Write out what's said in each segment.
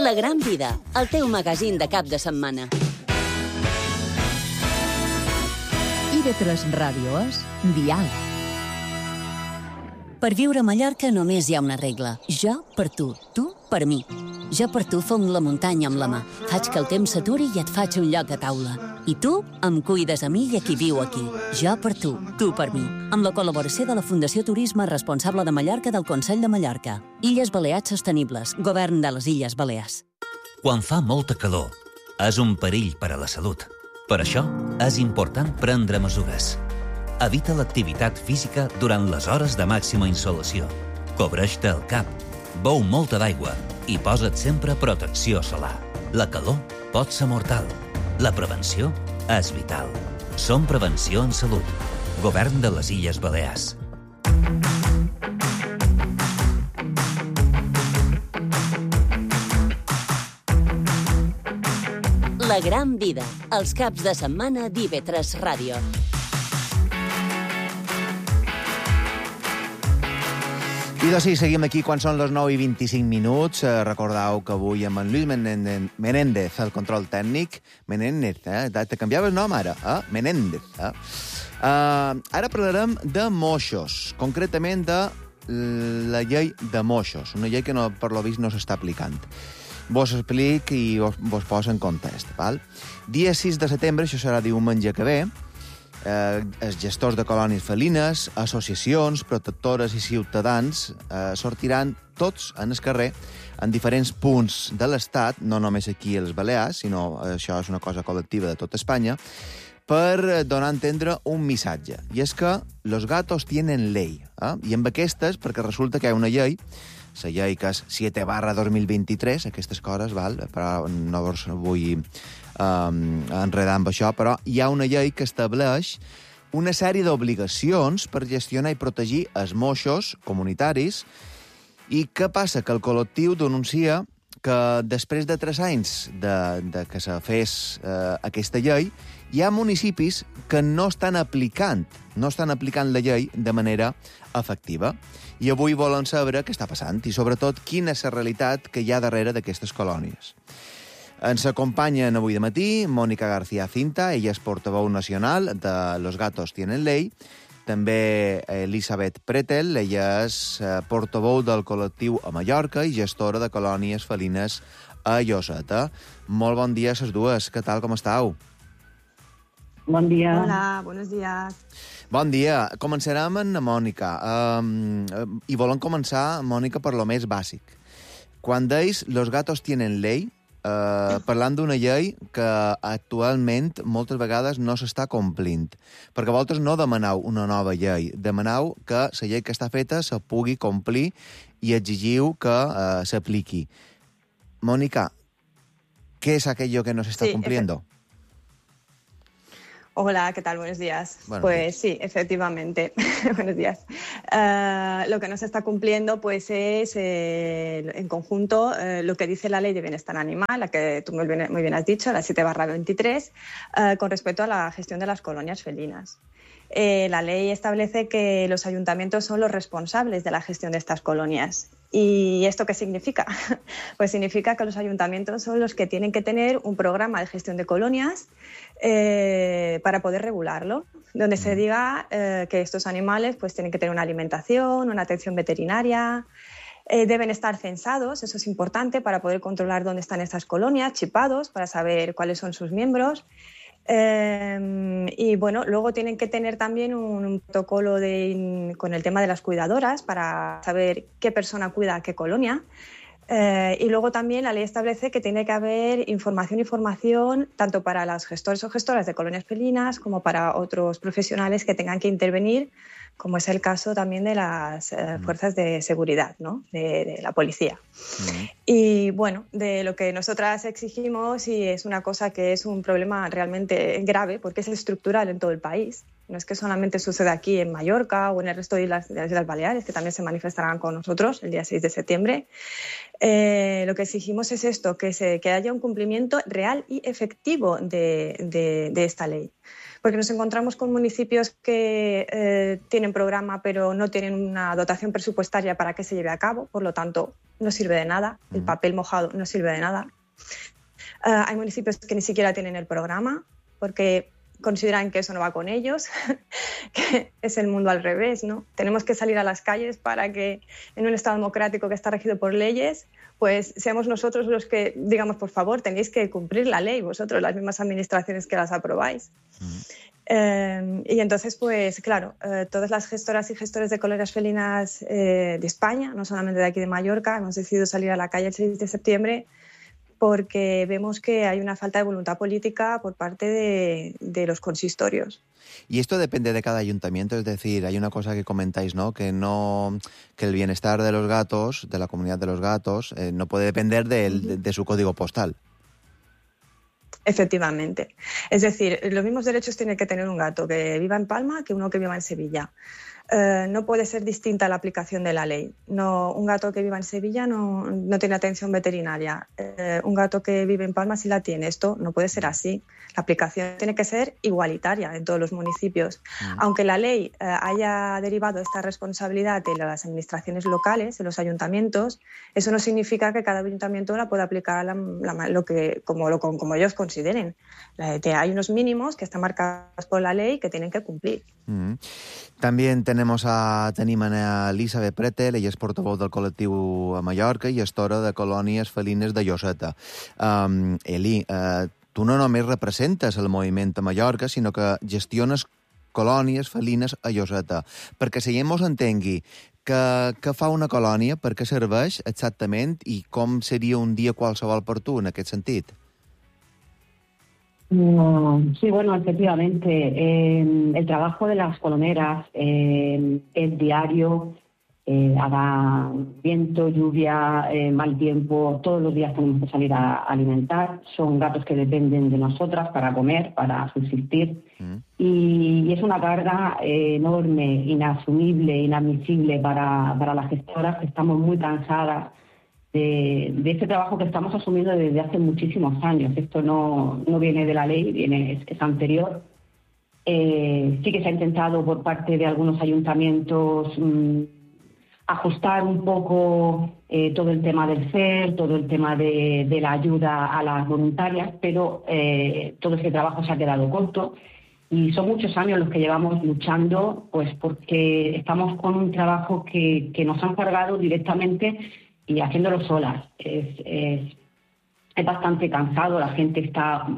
La Gran Vida, el teu magazín de cap de setmana. IB3 Ràdio és Diàleg. Per viure a Mallorca només hi ha una regla. Jo per tu per mi. Jo per tu fong la muntanya amb la mà. Faig que el temps s'aturi i et faig un lloc a taula. I tu em cuides a mi i a qui viu aquí. Jo per tu per mi. Amb la col·laboració de la Fundació Turisme Responsable de Mallorca del Consell de Mallorca. Illes Balears Sostenibles. Govern de les Illes Balears. Quan fa molta calor, és un perill per a la salut. Per això, és important prendre mesures. Evita l'activitat física durant les hores de màxima insolació. Cobreix-te el cap, beu molta d'aigua i posa't sempre protecció solar. La calor pot ser mortal. La prevenció és vital. Som Prevenció en Salut. Govern de les Illes Balears. La Gran Vida, els caps de setmana d'IB3 Ràdio. I doncs sí, seguim aquí quan són les 9:25. Recordeu que avui amb en Lluís Menéndez, el control tècnic. Menéndez, te canviava el nom ara, Menéndez. Ara parlarem de moixos, concretament de la llei de moixos, una llei que per lo vist no s'està aplicant. Vos explico i vos poso en context. Val? Dia 6 de setembre, això serà diumenge que ve, els gestors de colònies felines, associacions, protectores i ciutadans sortiran tots en el carrer en diferents punts de l'Estat, no només aquí a les Balears, sinó això és una cosa col·lectiva de tota Espanya, per donar a entendre un missatge. I és que los gatos tienen ley. I amb aquestes, perquè resulta que hi ha una llei, la llei que és 7/2023, aquestes coses, val? Però no vos vull enredar amb això, però hi ha una llei que estableix una sèrie d'obligacions per gestionar i protegir els moixos comunitaris. I què passa? Que el col·lectiu denuncia que després de 3 anys de que se fes aquesta llei, hi ha municipis que no estan aplicant la llei de manera efectiva. I avui volen saber què està passant i, sobretot, quina és la realitat que hi ha darrere d'aquestes colònies. Ens acompanyen avui de matí Mónica García Cinta, ella és portaveu nacional de Los Gatos Tienen Ley, també Elisabet Pretel, ella és portaveu del col·lectiu a Mallorca i gestora de colònies felines a Lloseta. Molt bon dia a les dues, què tal, com estàu? Bon dia. Hola, buenos días. Bon dia. Començarem amb Mònica. I volem començar, Mònica, per lo més bàsic. Quan deis Los Gatos Tienen Ley, parlant d'una llei que actualment moltes vegades no s'està complint. Perquè vosaltres no demaneu una nova llei, demaneu que la llei que està feta se pugui complir i exigiu que s'apliqui. Mònica, què és aquello que no s'està cumpliendo? Hola, ¿qué tal? Buenos días. Pues sí, efectivamente. Buenos días. Lo que no se está cumpliendo pues es en conjunto lo que dice la Ley de Bienestar Animal, la que tú muy bien has dicho, la 7/23, con respecto a la gestión de las colonias felinas. La ley establece que los ayuntamientos son los responsables de la gestión de estas colonias. ¿Y esto qué significa? Pues significa que los ayuntamientos son los que tienen que tener un programa de gestión de colonias para poder regularlo, donde se diga que estos animales pues, tienen que tener una alimentación, una atención veterinaria, deben estar censados, eso es importante para poder controlar dónde están estas colonias, chipados para saber cuáles son sus miembros. Y bueno, luego tienen que tener también un protocolo con el tema de las cuidadoras para saber qué persona cuida a qué colonia. Y luego también la ley establece que tiene que haber información y formación tanto para los gestores o gestoras de colonias felinas como para otros profesionales que tengan que intervenir, como es el caso también de las fuerzas de seguridad, ¿no? de la policía. Y bueno, de lo que nosotras exigimos, y es una cosa que es un problema realmente grave porque es estructural en todo el país, no es que solamente suceda aquí en Mallorca o en el resto de las Islas Baleares, que también se manifestarán con nosotros el día 6 de septiembre, lo que exigimos es esto, que haya un cumplimiento real y efectivo de esta ley. porque nos encontramos con municipios que tienen programa pero no tienen una dotación presupuestaria para que se lleve a cabo, por lo tanto no sirve de nada, el papel mojado no sirve de nada. Hay municipios que ni siquiera tienen el programa porque consideran que eso no va con ellos, que es el mundo al revés, ¿no? Tenemos que salir a las calles para que en un Estado democrático que está regido por leyes, pues seamos nosotros los que digamos, por favor, tenéis que cumplir la ley, vosotros, las mismas administraciones que las aprobáis. Y entonces, pues claro, todas las gestoras y gestores de colonias felinas de España, no solamente de aquí de Mallorca, hemos decidido salir a la calle el 6 de septiembre porque vemos que hay una falta de voluntad política por parte de los consistorios. Y esto depende de cada ayuntamiento, es decir, hay una cosa que comentáis, ¿no? Que el bienestar de los gatos, de la comunidad de los gatos, no puede depender de su código postal. Efectivamente. Es decir, los mismos derechos tiene que tener un gato que viva en Palma que uno que viva en Sevilla. No puede ser distinta la aplicación de la ley. No, un gato que viva en Sevilla no tiene atención veterinaria. Un gato que vive en Palma sí la tiene. Esto no puede ser así. La aplicación tiene que ser igualitaria en todos los municipios. Aunque la ley haya derivado esta responsabilidad de las administraciones locales, de los ayuntamientos, eso no significa que cada ayuntamiento la pueda aplicar como ellos consideren. Hay unos mínimos que están marcados por la ley que tienen que cumplir. También tenim a Elisabet Pretel, ella és portaveu del col·lectiu a Mallorca i gestora de colònies felines de Lloseta. Eli, tu no només representes el moviment a Mallorca, sinó que gestiones colònies felines a Lloseta. Perquè si gent mos entengui, què fa una colònia, per què serveix exactament i com seria un dia qualsevol per tu en aquest sentit? Sí, bueno, efectivamente. El trabajo de las coloneras es diario, haga viento, lluvia, mal tiempo, todos los días tenemos que salir a alimentar. Son gatos que dependen de nosotras para comer, para subsistir. Y es una carga enorme, inasumible, inadmisible para las gestoras, que estamos muy cansadas de este trabajo que estamos asumiendo desde hace muchísimos años. Esto no viene de la ley, es anterior. Sí que se ha intentado por parte de algunos ayuntamientos ajustar un poco todo el tema del CER, todo el tema de la ayuda a las voluntarias, pero todo ese trabajo se ha quedado corto. Y son muchos años los que llevamos luchando, pues porque estamos con un trabajo que nos han cargado directamente y haciéndolo solas. Es bastante cansado, la gente está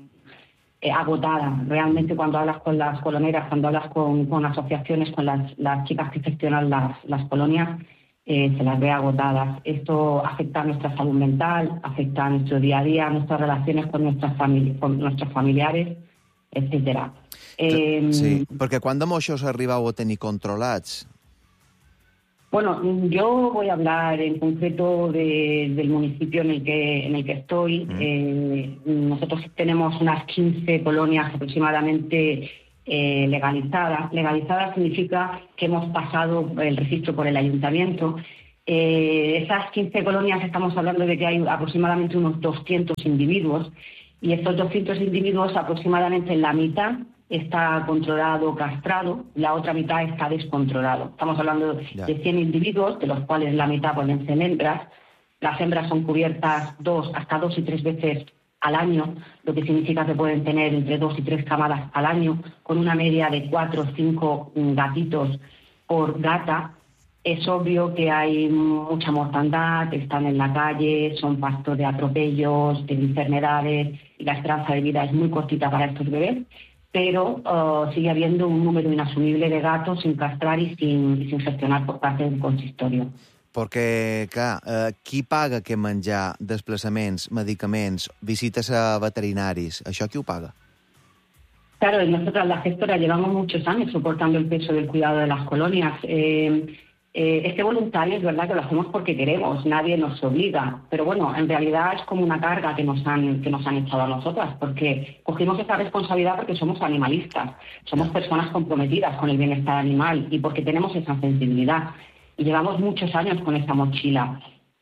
agotada. Realmente cuando hablas con las coloneras, cuando hablas con asociaciones, con las chicas que gestionan las colonias, se las ve agotadas. Esto afecta a nuestra salud mental, afecta a nuestro día a día, a nuestras relaciones con nuestros familiares, etcétera. Sí, perquè quan de això s'arribau a tenir controlats? Bueno, yo voy a hablar en concreto del municipio en el que estoy. Nosotros tenemos unas 15 colonias aproximadamente legalizadas. Legalizadas significa que hemos pasado el registro por el ayuntamiento. Esas 15 colonias estamos hablando de que hay aproximadamente unos 200 individuos y estos 200 individuos aproximadamente la mitad está controlado, castrado, la otra mitad está descontrolado. Estamos hablando de 100 individuos, de los cuales la mitad pueden ser hembras. Las hembras son cubiertas hasta 2 y 3 veces al año, lo que significa que pueden tener entre 2 y 3 camadas al año, con una media de 4 o 5 gatitos por gata. Es obvio que hay mucha mortandad, están en la calle, son pasto de atropellos, de enfermedades, y la esperanza de vida es muy cortita para estos bebés. Pero sigue habiendo un número inasumible de gatos sin castrar y sin gestionar por parte del consistorio. Perquè, clar, qui paga aquest menjar, desplaçaments, medicaments, visites a veterinaris? Això qui ho paga? Claro, nosotras las gestoras llevamos muchos años soportando el peso del cuidado de las colonias. Este voluntario es verdad que lo hacemos porque queremos, nadie nos obliga, pero bueno, en realidad es como una carga que nos han echado a nosotras, porque cogimos esa responsabilidad porque somos animalistas, somos personas comprometidas con el bienestar animal y porque tenemos esa sensibilidad. Y llevamos muchos años con esta mochila,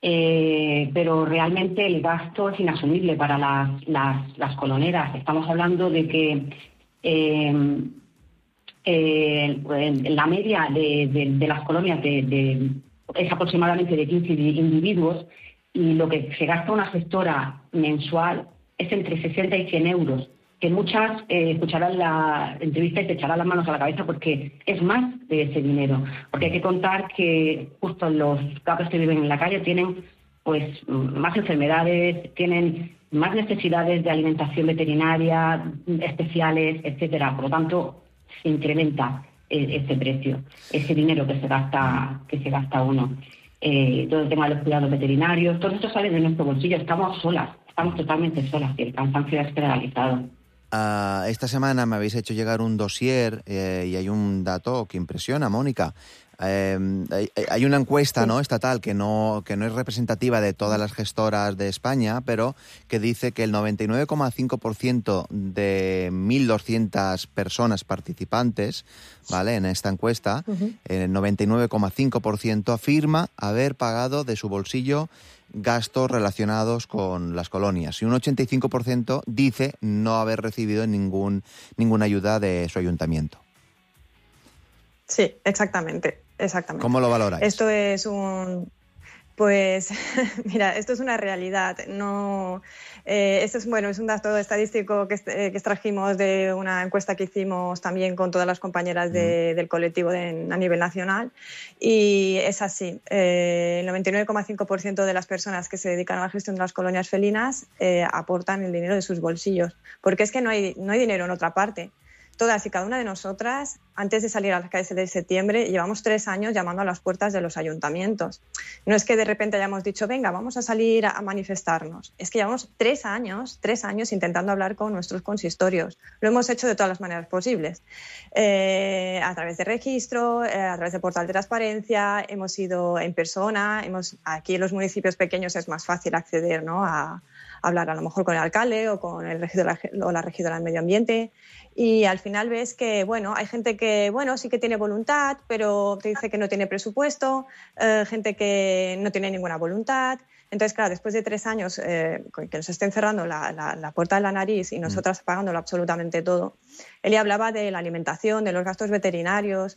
pero realmente el gasto es inasumible para las coloneras. Estamos hablando de que la media de las colonias es aproximadamente de 15 individuos, y lo que se gasta una gestora mensual es entre 60 y 100 euros, que muchas escucharán la entrevista y se echarán las manos a la cabeza porque es más de ese dinero. Porque hay que contar que justo los gatos que viven en la calle tienen pues más enfermedades, tienen más necesidades de alimentación veterinaria especiales, etcétera. Por lo tanto, se incrementa ese precio, ese dinero que se gasta uno. Todo el tema de los cuidados veterinarios, todo esto sale de nuestro bolsillo. Estamos totalmente solas, y el cansancio es generalizado. Esta semana me habéis hecho llegar un dossier y hay un dato que impresiona, Mónica. Hay una encuesta, ¿no?, estatal que no es representativa de todas las gestoras de España, pero que dice que el 99,5% de 1.200 personas participantes, ¿vale?, en esta encuesta, el 99,5% afirma haber pagado de su bolsillo gastos relacionados con las colonias, y un 85% dice no haber recibido ninguna ayuda de su ayuntamiento. Sí, exactamente. ¿Cómo lo valoráis? Esto es pues mira, esto es una realidad. No, esto es un dato estadístico que extrajimos de una encuesta que hicimos también con todas las compañeras del colectivo a nivel nacional, y es así. El 99,5% de las personas que se dedican a la gestión de las colonias felinas aportan el dinero de sus bolsillos, porque es que no hay dinero en otra parte. Todas y cada una de nosotras, antes de salir a las calles de septiembre, llevamos 3 años llamando a las puertas de los ayuntamientos. No es que de repente hayamos dicho, venga, vamos a salir a manifestarnos. Es que llevamos 3 años intentando hablar con nuestros consistorios. Lo hemos hecho de todas las maneras posibles. A través de registro, a través de portal de transparencia, hemos ido en persona. Aquí en los municipios pequeños es más fácil acceder, ¿no?, a hablar a lo mejor con el alcalde o con el regidor o la regidora del medio ambiente. Y al final ves que, hay gente que, sí que tiene voluntad, pero te dice que no tiene presupuesto, gente que no tiene ninguna voluntad. Entonces, claro, después de 3 años que nos estén cerrando la puerta de la nariz y nosotras pagándolo absolutamente todo, Eli hablaba de la alimentación, de los gastos veterinarios.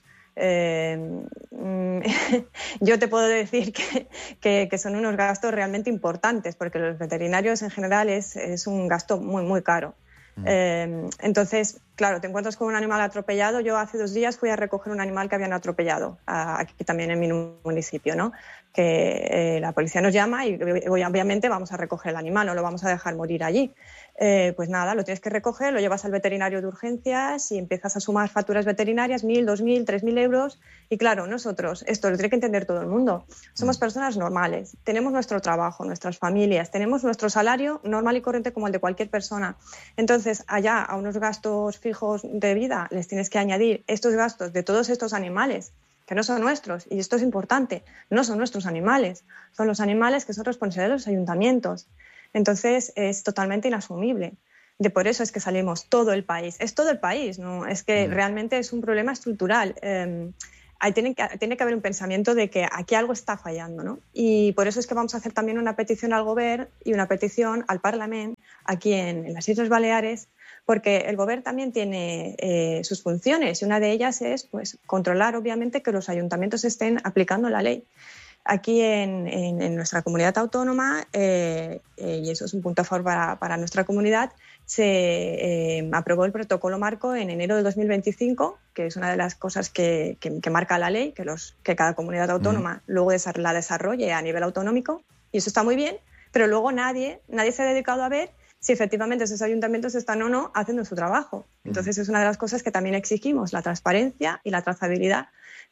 Yo te puedo decir que son unos gastos realmente importantes, porque los veterinarios en general es un gasto muy, muy caro. Entonces, claro, te encuentras con un animal atropellado. Yo hace 2 días fui a recoger un animal que habían atropellado aquí también en mi municipio, ¿no? Que la policía nos llama y obviamente vamos a recoger el animal, no lo vamos a dejar morir allí. Pues nada, lo tienes que recoger, lo llevas al veterinario de urgencias y empiezas a sumar facturas veterinarias, 1.000, 2.000, 3.000 euros. Y claro, nosotros, esto lo tiene que entender todo el mundo, somos personas normales, tenemos nuestro trabajo, nuestras familias, tenemos nuestro salario normal y corriente como el de cualquier persona. Entonces, allá a unos gastos fijos de vida les tienes que añadir estos gastos de todos estos animales, que no son nuestros, y esto es importante, no son nuestros animales, son los animales que son responsabilidad de los ayuntamientos. Entonces es totalmente inasumible. Por eso es que salimos todo el país. Es todo el país, ¿no? Es que realmente es un problema estructural. Tiene que haber un pensamiento de que aquí algo está fallando, ¿no? Y por eso es que vamos a hacer también una petición al Govern y una petición al Parlament aquí en las Islas Baleares, porque el Govern también tiene sus funciones, y una de ellas es, pues, controlar, obviamente, que los ayuntamientos estén aplicando la ley. Aquí en nuestra comunidad autónoma, y eso es un punto a favor para nuestra comunidad, se aprobó el protocolo marco en enero de 2025, que es una de las cosas que marca la ley, que cada comunidad autónoma luego la desarrolle a nivel autonómico, y eso está muy bien, pero luego nadie se ha dedicado a ver si efectivamente esos ayuntamientos están o no haciendo su trabajo. Entonces es una de las cosas que también exigimos, la transparencia y la trazabilidad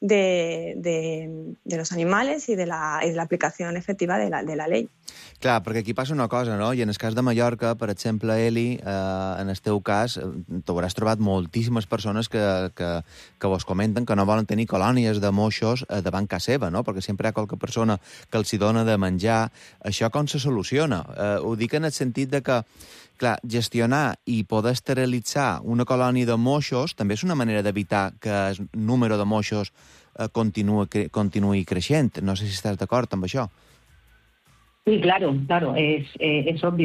de los animales i de la aplicació efectiva de la ley. Clar, perquè aquí passa una cosa, no? I en el cas de Mallorca, per exemple, Eli, en el teu cas, t'hauràs trobat moltíssimes persones que vos comenten que no volen tenir colònies de moixos davant casa seva, no? Perquè sempre hi ha qualque persona que els hi dona de menjar. Això com se soluciona? Ho dic en el sentit de que, clar, gestionar i poder esterilitzar una colònia de moixos també és una manera d'evitar que el número de moixos continuï creixent. No sé si estàs d'acord amb això. Sí, claro, es obvio.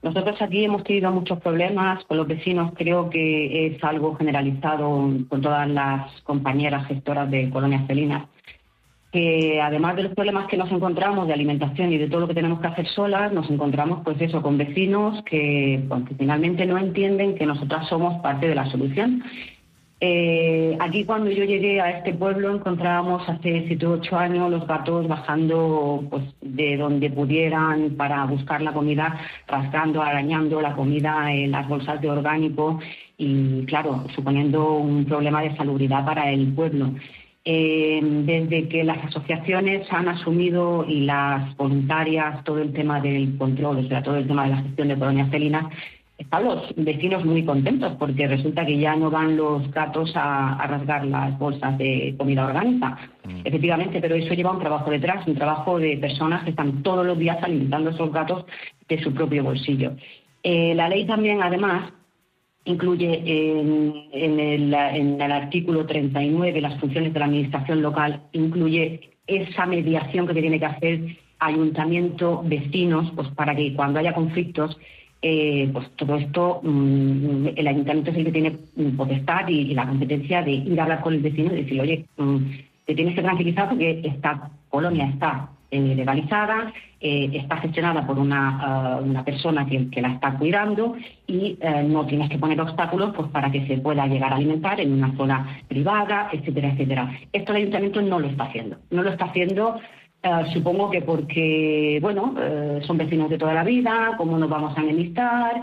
Nosotros aquí hemos tenido muchos problemas con los vecinos, creo que es algo generalizado con todas las compañeras gestoras de colonias felinas, que además de los problemas que nos encontramos de alimentación y de todo lo que tenemos que hacer solas, nos encontramos pues eso, con vecinos que finalmente no entienden que nosotras somos parte de la solución. Aquí cuando yo llegué a este pueblo encontrábamos hace 7 u 8 años los gatos bajando pues de donde pudieran para buscar la comida, rasgando, arañando la comida en las bolsas de orgánico y claro, suponiendo un problema de salubridad para el pueblo. Desde que las asociaciones han asumido y las voluntarias todo el tema del control, o sea, todo el tema de la gestión de colonias felinas, están los vecinos muy contentos porque resulta que ya no van los gatos a rasgar las bolsas de comida orgánica. Efectivamente, pero eso lleva un trabajo detrás, un trabajo de personas que están todos los días alimentando a esos gatos de su propio bolsillo. La ley también, además, incluye en el artículo 39 las funciones de la administración local, incluye esa mediación que tiene que hacer ayuntamiento, vecinos, pues para que cuando haya conflictos, pues todo esto, el ayuntamiento es el que tiene potestad y la competencia de ir a hablar con el vecino y decirle, oye, te tienes que tranquilizar porque esta colonia está legalizada, está gestionada por una persona que la está cuidando y no tienes que poner obstáculos pues para que se pueda llegar a alimentar en una zona privada, etcétera, etcétera. Esto el ayuntamiento no lo está haciendo. No lo está haciendo, supongo que porque, bueno, son vecinos de toda la vida, cómo nos vamos a enemistar,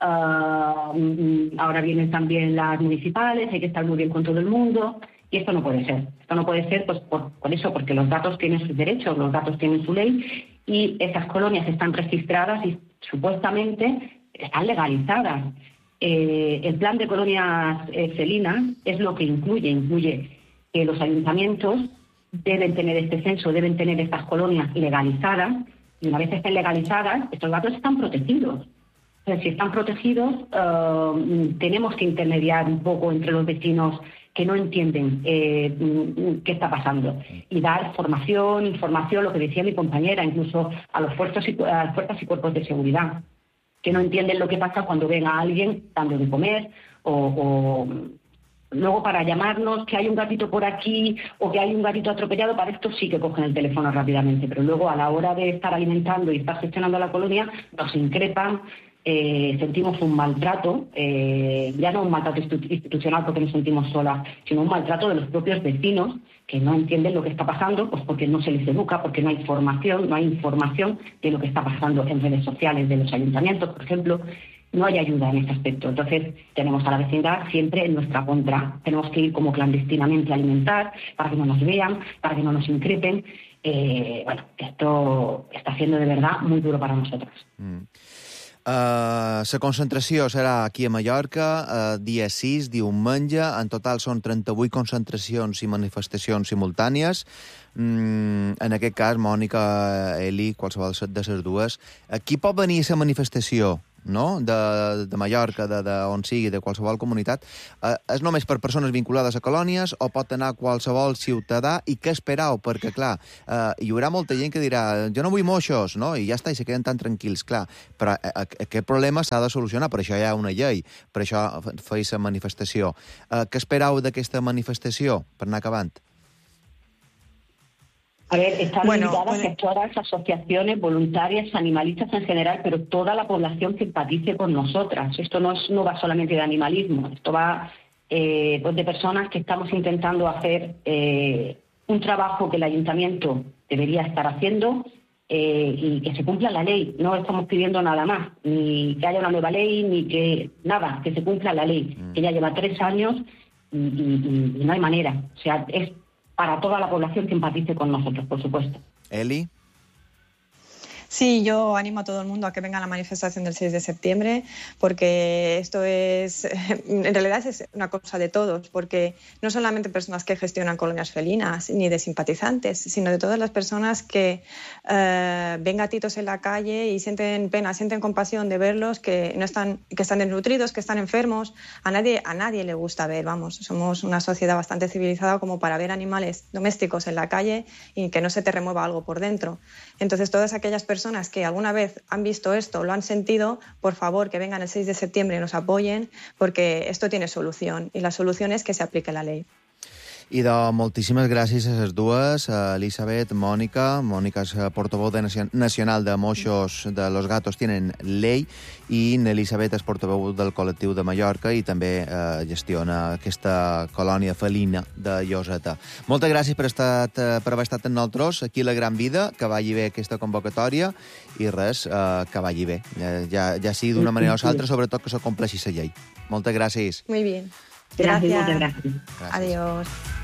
ahora vienen también las municipales, hay que estar muy bien con todo el mundo. Y esto no puede ser. Esto no puede ser pues por eso, porque los gatos tienen sus derechos, los gatos tienen su ley y esas colonias están registradas y supuestamente están legalizadas. El plan de colonias felinas es lo que incluye que los ayuntamientos deben tener este censo, deben tener estas colonias legalizadas y una vez estén legalizadas, estos gatos están protegidos. Entonces, si están protegidos, tenemos que intermediar un poco entre los vecinos que no entienden qué está pasando y dar información, lo que decía mi compañera, incluso a las fuerzas y cuerpos de seguridad, que no entienden lo que pasa cuando ven a alguien dando de comer o luego para llamarnos que hay un gatito por aquí o que hay un gatito atropellado, para esto sí que cogen el teléfono rápidamente, pero luego a la hora de estar alimentando y estar gestionando la colonia nos increpan. Sentimos un maltrato, ya no un maltrato institucional porque nos sentimos solas, sino un maltrato de los propios vecinos que no entienden lo que está pasando, pues porque no se les educa, porque no hay información de lo que está pasando en redes sociales de los ayuntamientos, por ejemplo, no hay ayuda en este aspecto. Entonces tenemos a la vecindad siempre en nuestra contra, tenemos que ir como clandestinamente a alimentar para que no nos vean, para que no nos increpen. Bueno, esto está siendo de verdad muy duro para nosotros. La concentració serà aquí a Mallorca, dia 6, diumenge. En total són 38 concentracions i manifestacions simultànies. En aquest cas, Mònica, Eli, qualsevol de les dues. Qui pot venir a la manifestació, no? de Mallorca, on sigui, de qualsevol comunitat, és només per persones vinculades a colònies o pot anar qualsevol ciutadà? I què esperau? Perquè, clar, hi haurà molta gent que dirà jo no vull moixos, no? I ja està, i se queden tan tranquils, clar. Però aquest problema s'ha de solucionar, per això hi ha una llei, per això feia la manifestació. Què esperau d'aquesta manifestació, per anar acabant? A ver, están invitadas a todas las asociaciones voluntarias, animalistas en general, pero toda la población que empatice con nosotras. Esto no va solamente de animalismo, esto va pues de personas que estamos intentando hacer un trabajo que el ayuntamiento debería estar haciendo y que se cumpla la ley. No estamos pidiendo nada más, ni que haya una nueva ley, ni que nada, que se cumpla la ley, que ya lleva 3 años y no hay manera. O sea, es para toda la población que empatice con nosotros, por supuesto. Eli. Sí, yo animo a todo el mundo a que venga a la manifestación del 6 de septiembre porque esto es, en realidad es una cosa de todos, porque no solamente personas que gestionan colonias felinas ni de simpatizantes, sino de todas las personas que ven gatitos en la calle y sienten pena, sienten compasión de verlos, que están desnutridos, que están enfermos. A nadie le gusta ver, vamos, somos una sociedad bastante civilizada como para ver animales domésticos en la calle y que no se te remueva algo por dentro. Entonces todas aquellas personas personas que alguna vez han visto esto o lo han sentido, por favor, que vengan el 6 de septiembre y nos apoyen, porque esto tiene solución, y la solución es que se aplique la ley. I moltíssimes gràcies a les dues, a Elisabet, Mònica. Mònica és portaveu nacional de Moixos de los Gatos Tienen Ley, i Elisabet és portaveu del col·lectiu de Mallorca i també gestiona aquesta colònia felina de Lloseta. Moltes gràcies per haver estat amb nosaltres aquí a La Gran Vida, que vagi bé aquesta convocatòria i res, que vagi bé. Ja sigui d'una manera o altra, sobretot que se compleixi la llei. Moltes gràcies. Muy bien. Gracias, muchas gracias. Adiós.